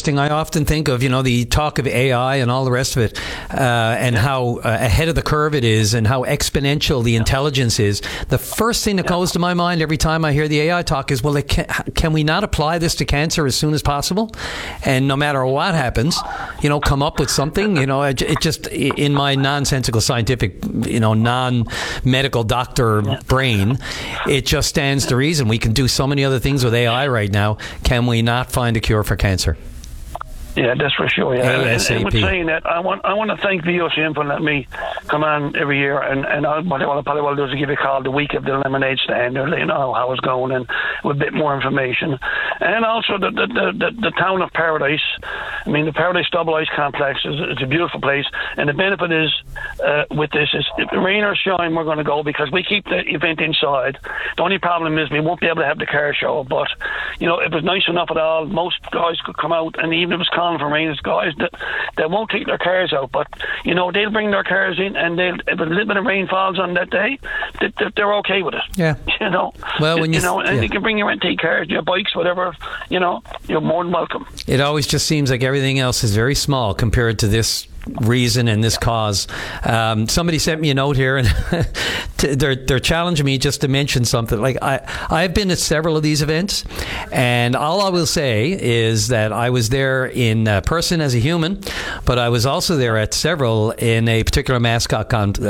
interesting. I often think of, the talk of AI and all the rest of it, and how ahead of the curve it is and how exponential the intelligence is. The first thing that goes to my mind every time I hear the AI talk is, well, can we not apply this to cancer as soon as possible? And no matter what happens, come up with something. It just, in my nonsensical scientific, non-medical doctor brain, it just stands to reason. We can do so many other things with AI right now. Can we not find a cure for cancer? Yeah, that's for sure. Yeah. ASAP. And with saying that, I want to thank VOCM for letting me come on every year, and what I probably will do is give you a call the week of the lemonade stand, or how it's going, and with a bit more information. And also the town of Paradise. I mean, the Paradise Double Ice Complex is a beautiful place, and the benefit is with this is, if rain or shine, we're going to go, because we keep the event inside. The only problem is we won't be able to have the car show, but if it was nice enough at all, most guys could come out, and even if it was calling for rain, it's guys that won't take their cars out, but they'll bring their cars in, and if a little bit of rain falls on that day, they're okay with it. Yeah. Well, when and you can bring your antique cars, your bikes, whatever. You're more than welcome. It always just seems like everything else is very small compared to this reason and this cause. Somebody sent me a note here, and they're challenging me just to mention something. Like, I've been at several of these events, and all I will say is that I was there in person as a human, but I was also there at several in a particular mascot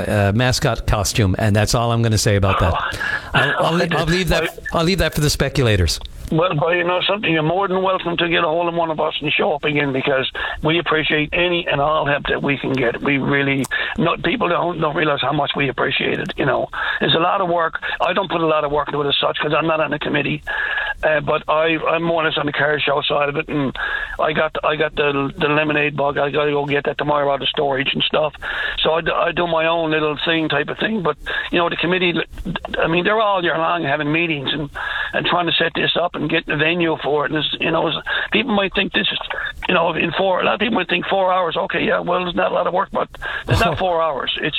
costume, and that's all I'm going to say about that. I'll leave that for the speculators. Well, something, you're more than welcome to get a hold of one of us and show up again, because we appreciate any and all help that we can get. We really, people don't realize how much we appreciate it. It's a lot of work. I don't put a lot of work into it as such, because I'm not on the committee, but I'm more or less on the car show side of it, and I got the lemonade bug. I got to go get that tomorrow out of storage and stuff. So I do my own little thing type of thing. But the committee, I mean, they're all year long having meetings and trying to set this up and get the venue for it. And people might think this is, a lot of people might think 4 hours. Okay, yeah, well, it's not a lot of work, but it's not 4 hours. It's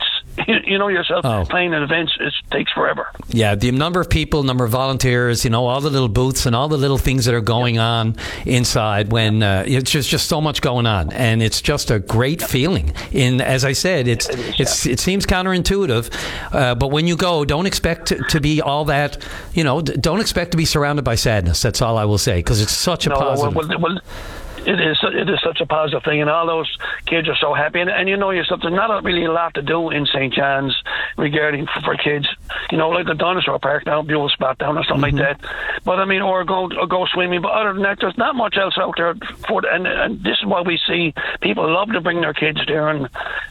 yourself, playing at events, it takes forever. Yeah, the number of people, number of volunteers, all the little booths and all the little things that are going on inside, when it's just so much going on, and it's just a great feeling. As I said, it seems counterintuitive, but when you go, don't expect to be all that. Don't expect to be surrounded by sadness. That's all I will say, because it's such a positive. Well, it is such a positive thing, and all those kids are so happy. And yourself, there's not really a lot to do in St. John's regarding for kids. Like the dinosaur park down, beautiful spot down, or something like that. But or go swimming. But other than that, there's not much else out there for. And this is why we see people love to bring their kids there, and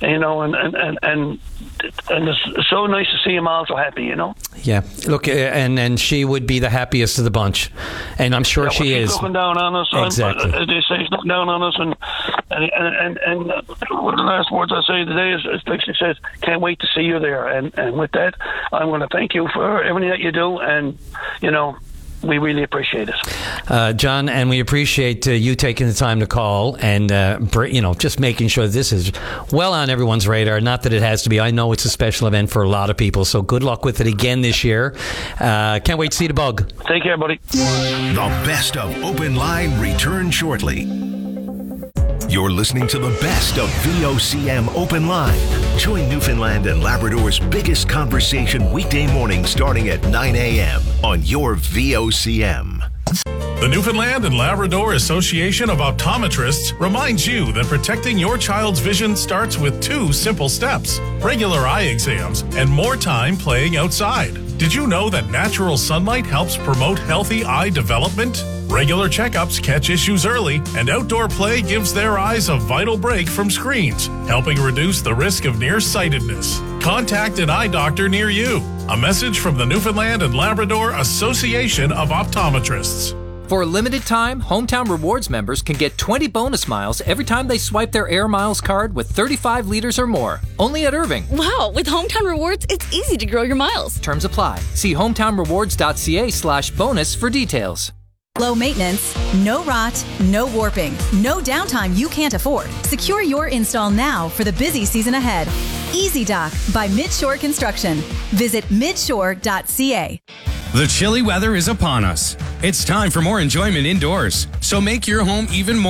it's so nice to see them all so happy. Yeah. Look, and she would be the happiest of the bunch, and I'm sure she is. Looking down on us, exactly. They say she's looking down on us, and one of the last words I say today is like she says, "Can't wait to see you there." And with that, I'm going to thank you for everything that you do, and we really appreciate it, John, and we appreciate you taking the time to call and just making sure this is well on everyone's radar. Not that it has to be. I know it's a special event for a lot of people, so good luck with it again this year. Can't wait to see the bug. Take care, buddy. The best of Open Line returns shortly. You're listening to the best of VOCM Open Line. Join Newfoundland and Labrador's biggest conversation weekday morning starting at 9 a.m. on your VOCM. The Newfoundland and Labrador Association of Optometrists reminds you that protecting your child's vision starts with 2 simple steps: regular eye exams and more time playing outside. Did you know that natural sunlight helps promote healthy eye development? Regular checkups catch issues early, and outdoor play gives their eyes a vital break from screens, helping reduce the risk of nearsightedness. Contact an eye doctor near you. A message from the Newfoundland and Labrador Association of Optometrists. For a limited time, Hometown Rewards members can get 20 bonus miles every time they swipe their Air Miles card with 35 liters or more. Only at Irving. Wow, with Hometown Rewards, it's easy to grow your miles. Terms apply. See hometownrewards.ca/bonus for details. Low maintenance, no rot, no warping, no downtime you can't afford. Secure your install now for the busy season ahead. Easy Dock by Midshore Construction. Visit midshore.ca. The chilly weather is upon us. It's time for more enjoyment indoors. So make your home even more